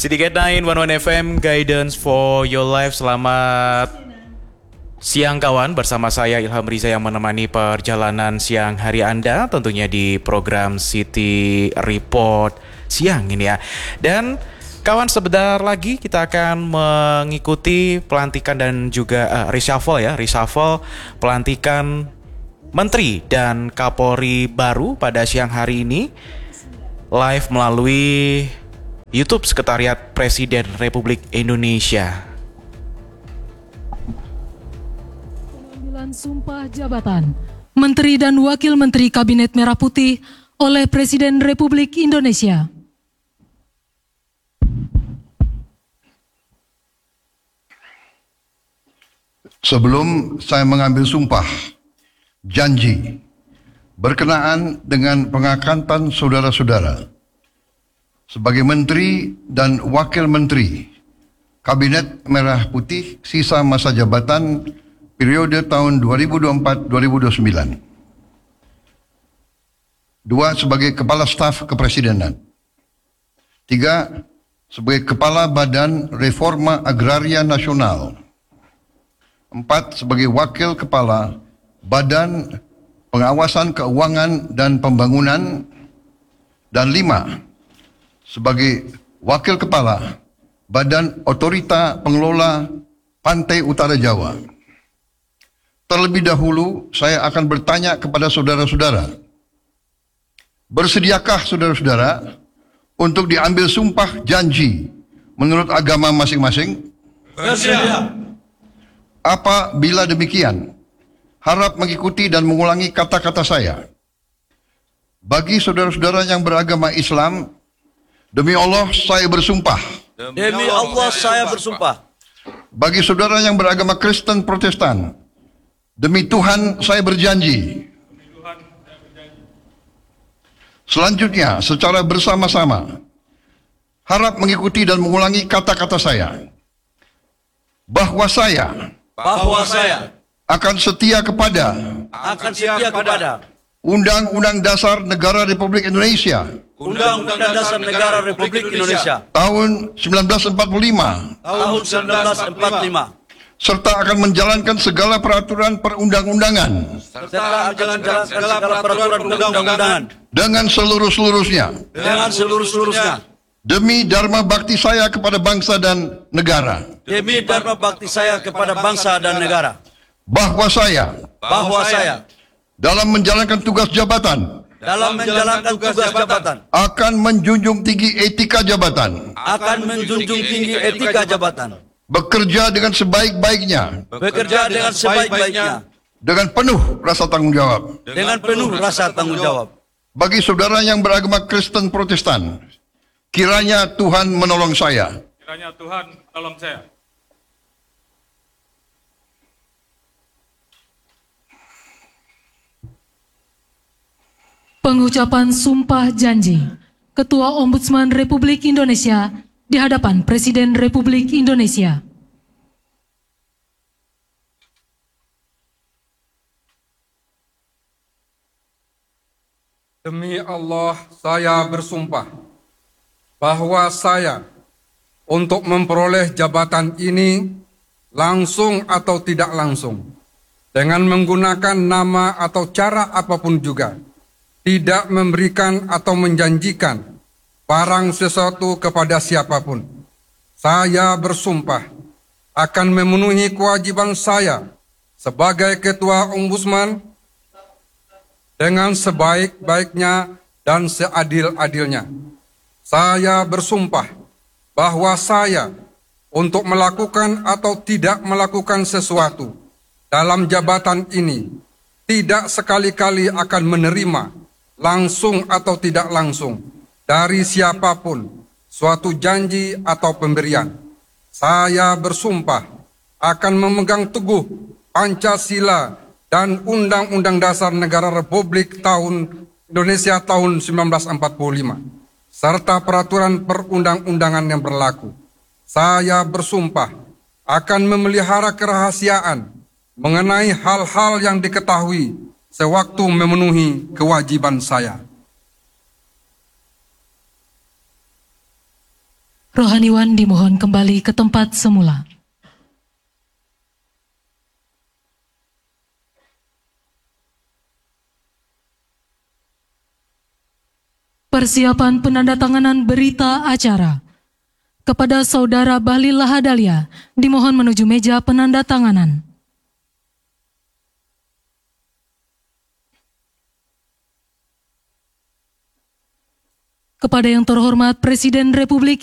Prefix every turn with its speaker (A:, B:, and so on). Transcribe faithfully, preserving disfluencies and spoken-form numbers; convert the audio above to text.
A: City Gate sembilan satu satu F M, Guidance for Your Life. Selamat siang kawan, bersama saya Ilham Riza yang menemani perjalanan siang hari Anda, tentunya di program City Report siang ini ya. Dan kawan, sebentar lagi kita akan mengikuti pelantikan dan juga uh, reshuffle ya, reshuffle pelantikan Menteri dan Kapolri baru pada siang hari ini, live melalui YouTube Sekretariat Presiden Republik Indonesia.
B: Pengambilan sumpah jabatan Menteri dan Wakil Menteri Kabinet Merah Putih oleh Presiden Republik Indonesia.
C: Sebelum saya mengambil sumpah janji berkenaan dengan pengangkatan saudara-saudara sebagai Menteri dan Wakil Menteri Kabinet Merah Putih sisa masa jabatan periode tahun dua ribu dua puluh empat sampai dua ribu dua puluh sembilan. Dua, sebagai Kepala Staf Kepresidenan. Tiga, sebagai Kepala Badan Reforma Agraria Nasional. Empat, sebagai Wakil Kepala Badan Pengawasan Keuangan dan Pembangunan. Dan lima, sebagai Wakil Kepala Badan Otorita Pengelola Pantai Utara Jawa. Terlebih dahulu saya akan bertanya kepada saudara-saudara, bersediakah saudara-saudara untuk diambil sumpah janji menurut agama masing-masing?
D: Bersedia.
C: Apabila demikian, harap mengikuti dan mengulangi kata-kata saya. Bagi saudara-saudara yang beragama Islam, demi Allah saya bersumpah.
D: Demi Allah saya bersumpah.
C: Bagi saudara yang beragama Kristen Protestan, demi Tuhan saya berjanji. Selanjutnya, secara bersama-sama, harap mengikuti dan mengulangi kata-kata saya. Bahwa saya
D: Bahwa saya
C: akan setia kepada
D: akan setia kepada
C: Undang-Undang Dasar Negara Republik Indonesia
D: Undang-Undang Dasar Negara Republik Indonesia
C: tahun seribu sembilan ratus empat puluh lima
D: tahun seribu sembilan ratus empat puluh lima,
C: serta akan menjalankan segala peraturan perundang-undangan
D: serta akan menjalankan segala peraturan perundang-undangan
C: dengan seluruh-seluruhnya
D: dengan seluruh-seluruhnya
C: demi dharma bakti saya kepada bangsa dan negara.
D: demi dharma bakti saya kepada bangsa dan negara.
C: Bahwa saya
D: Bahwa saya
C: dalam menjalankan tugas jabatan
D: dalam menjalankan tugas jabatan
C: akan menjunjung tinggi etika jabatan,
D: akan menjunjung tinggi etika jabatan,
C: bekerja dengan sebaik-baiknya
D: bekerja dengan sebaik-baiknya,
C: dengan penuh rasa tanggung jawab.
D: dengan penuh rasa tanggung jawab.
C: Bagi saudara yang beragama Kristen Protestan, kiranya Tuhan menolong saya.
E: Kiranya Tuhan tolong saya.
B: Pengucapan sumpah janji Ketua Ombudsman Republik Indonesia di hadapan Presiden Republik Indonesia.
F: Demi Allah, saya bersumpah bahwa saya untuk memperoleh jabatan ini langsung atau tidak langsung, dengan menggunakan nama atau cara apapun juga, tidak memberikan atau menjanjikan barang sesuatu kepada siapapun. Saya bersumpah akan memenuhi kewajiban saya sebagai Ketua Ombudsman dengan sebaik-baiknya dan seadil-adilnya. Saya bersumpah bahwa saya untuk melakukan atau tidak melakukan sesuatu dalam jabatan ini tidak sekali-kali akan menerima langsung atau tidak langsung dari siapapun suatu janji atau pemberian. Saya bersumpah akan memegang teguh Pancasila dan Undang-Undang Dasar Negara Republik tahun Indonesia tahun seribu sembilan ratus empat puluh lima serta peraturan perundang-undangan yang berlaku. Saya bersumpah akan memelihara kerahasiaan mengenai hal-hal yang diketahui sewaktu memenuhi kewajiban saya.
B: Rohaniwan dimohon kembali ke tempat semula. Persiapan penandatanganan berita acara. Kepada Saudara Bahlil Lahadalia, dimohon menuju meja penandatanganan. Kepada yang terhormat Presiden Republik